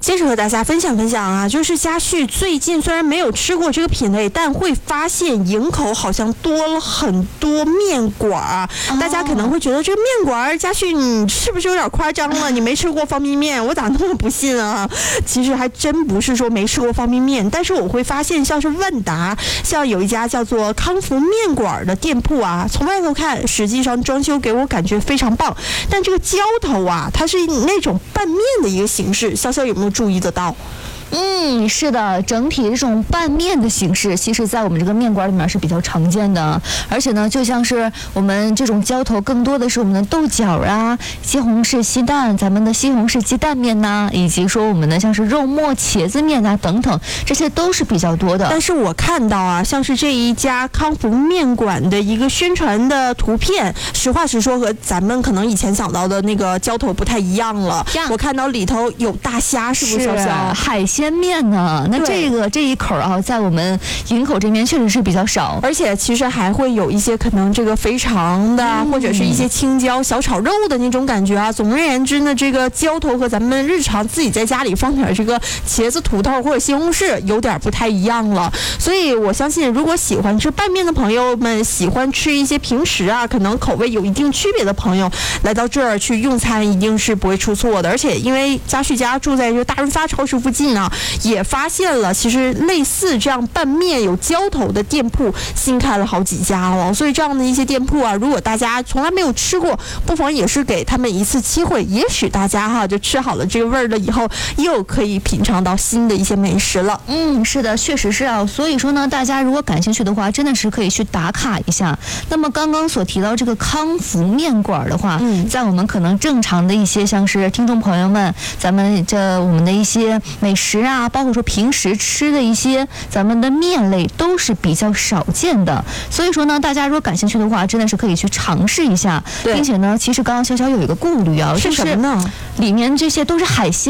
接着和大家分享啊，就是佳旭最近虽然没有吃过这个品类，但会发现营口好像多了很多面馆啊。大家可能会觉得这个面馆，佳旭你是不是有点夸张了？你没吃过方便面，我咋那么不信啊？其实还真不是说没吃过方便面，但是我会发现像是万达，像有一家叫做康福面馆的店铺啊，从外头看实际上装修给我感觉非常棒，但这个浇头啊，它是那种拌面的一个形式，潇潇有没有注意得到？ 是的，整体这种拌面的形式，其实在我们这个面馆里面是比较常见的。而且呢，就像是我们这种浇头，更多的是我们的豆角啊、西红柿鸡蛋、咱们的西红柿鸡蛋面呐，以及说我们的像是肉末茄子面呐等等，这些都是比较多的。 但是我看到啊，像是这一家康福面馆的一个宣传的图片，实话实说和咱们可能以前想到的那个浇头不太一样了。我看到里头有大虾，是不是？ 是海鲜面呢？那这一口啊，在我们营口这边确实是比较少， 而且其实还会有一些可能这个肥肠的，或者是一些青椒小炒肉的那种感觉啊。总而言之呢，这个浇头和咱们日常自己在家里放点这个茄子、土豆或者西红柿有点不太一样了。所以我相信，如果喜欢吃拌面的朋友们，喜欢吃一些平时啊可能口味有一定区别的朋友，来到这儿去用餐一定是不会出错的。而且因为佳旭家住在这个大润发超市附近呢，也发现了其实类似这样拌面有浇头的店铺新开了好几家了。所以这样的一些店铺啊，如果大家从来没有吃过，不妨也是给他们一次机会，也许大家就吃好了这个味儿了以后，又可以品尝到新的一些美食了。 是的，确实是啊。所以说呢，大家如果感兴趣的话，真的是可以去打卡一下。那么刚刚所提到这个康福面馆的话，在我们可能正常的一些像是听众朋友们，咱们我们的一些美食啊，包括说平时吃的一些咱们的面类都是比较少见的。所以说呢，大家如果感兴趣的话，真的是可以去尝试一下。并且呢，其实刚刚潇潇有一个顾虑啊， 是什么呢？ 里面这些都是海鲜。